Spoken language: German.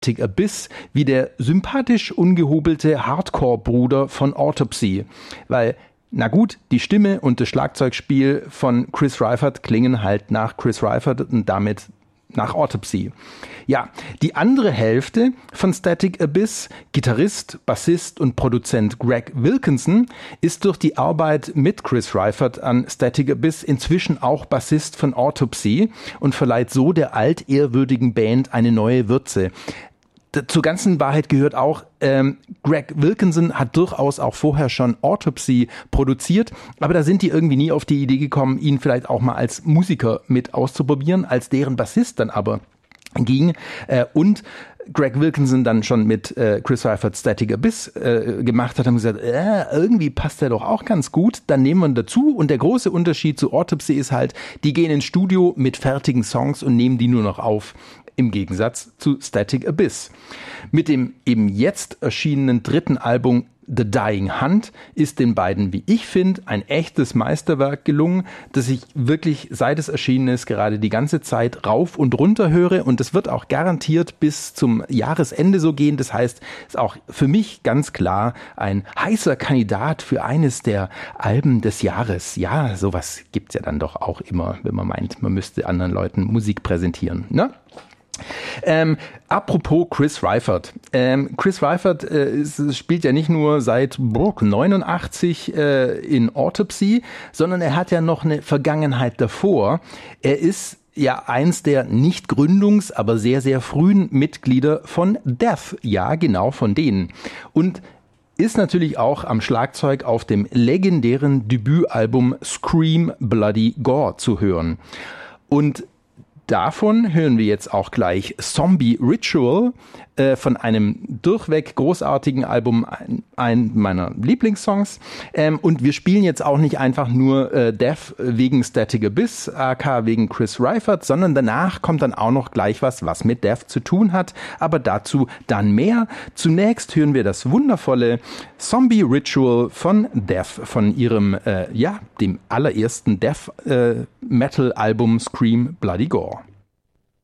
Static Abyss wie der sympathisch ungehobelte Hardcore-Bruder von Autopsy, weil na gut, die Stimme und das Schlagzeugspiel von Chris Reifert klingen halt nach Chris Reifert und damit nach Autopsy. Ja, die andere Hälfte von Static Abyss, Gitarrist, Bassist und Produzent Greg Wilkinson, ist durch die Arbeit mit Chris Reifert an Static Abyss inzwischen auch Bassist von Autopsy und verleiht so der altehrwürdigen Band eine neue Würze. Zur ganzen Wahrheit gehört auch, Greg Wilkinson hat durchaus auch vorher schon Autopsy produziert, aber da sind die irgendwie nie auf die Idee gekommen, ihn vielleicht auch mal als Musiker mit auszuprobieren, als deren Bassist dann aber ging und Greg Wilkinson dann schon mit Chris Reifert Static Abyss gemacht hat, haben gesagt, irgendwie passt der doch auch ganz gut, dann nehmen wir ihn dazu. Und der große Unterschied zu Autopsy ist halt, die gehen ins Studio mit fertigen Songs und nehmen die nur noch auf, im Gegensatz zu Static Abyss. Mit dem eben jetzt erschienenen dritten Album The Dying Hunt ist den beiden, wie ich finde, ein echtes Meisterwerk gelungen, das ich wirklich, seit es erschienen ist, gerade die ganze Zeit rauf und runter höre, und das wird auch garantiert bis zum Jahresende so gehen. Das heißt, ist auch für mich ganz klar ein heißer Kandidat für eines der Alben des Jahres. Ja, sowas gibt's ja dann doch auch immer, wenn man meint, man müsste anderen Leuten Musik präsentieren, ne? Apropos Chris Reifert. Chris Reifert spielt ja nicht nur seit 89 in Autopsy, sondern er hat ja noch eine Vergangenheit davor. Er ist ja eins der nicht gründungs-, aber sehr, sehr frühen Mitglieder von Death. Ja, genau von denen. Und ist natürlich auch am Schlagzeug auf dem legendären Debütalbum Scream Bloody Gore zu hören. Und davon hören wir jetzt auch gleich Zombie Ritual, von einem durchweg großartigen Album, ein meiner Lieblingssongs. Und wir spielen jetzt auch nicht einfach nur Death wegen Static Abyss, aka wegen Chris Reifert, sondern danach kommt dann auch noch gleich was mit Death zu tun hat. Aber dazu dann mehr. Zunächst hören wir das wundervolle Zombie Ritual von Death, von ihrem, dem allerersten Death Metal Album Scream Bloody Gore.